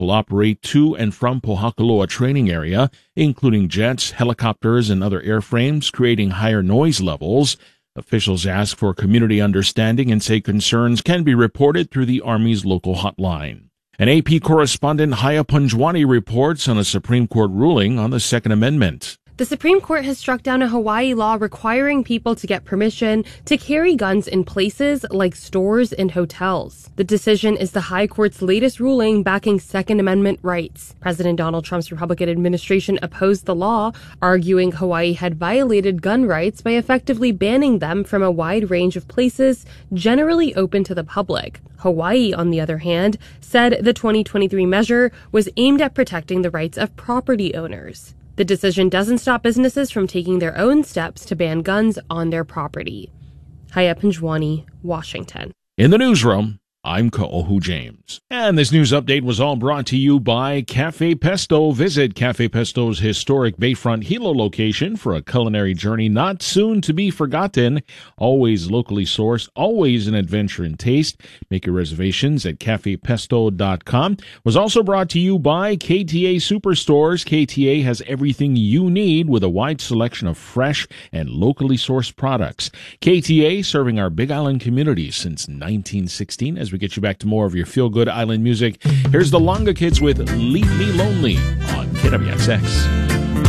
will operate to and from Pohakaloa training area, including jets, helicopters, and other airframes, creating higher noise levels. Officials ask for community understanding and say concerns can be reported through the Army's local hotline. An AP correspondent, Haya Punjwani, reports on a Supreme Court ruling on the Second Amendment. The Supreme Court has struck down a Hawaii law requiring people to get permission to carry guns in places like stores and hotels. The decision is the High Court's latest ruling backing Second Amendment rights. President Donald Trump's Republican administration opposed the law, arguing Hawaii had violated gun rights by effectively banning them from a wide range of places generally open to the public. Hawaii, on the other hand, said the 2023 measure was aimed at protecting the rights of property owners. The decision doesn't stop businesses from taking their own steps to ban guns on their property. Haya Punjwani, Washington. In the newsroom, I'm Ka'ohu James. And this news update was all brought to you by Cafe Pesto. Visit Cafe Pesto's historic Bayfront Hilo location for a culinary journey not soon to be forgotten. Always locally sourced, always an adventure in taste. Make your reservations at cafepesto.com. Was also brought to you by KTA Superstores. KTA has everything you need with a wide selection of fresh and locally sourced products. KTA serving our Big Island community since 1916. As we get you back to more of your feel-good island music, here's the Longa Kids with Leave Me Lonely on KWXX.